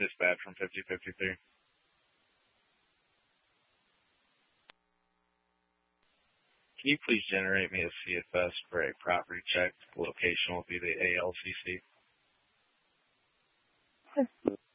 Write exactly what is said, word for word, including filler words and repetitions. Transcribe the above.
Dispatch from fifty fifty-three. Can you please generate me a C F S for a property check? The location will be the A L C C.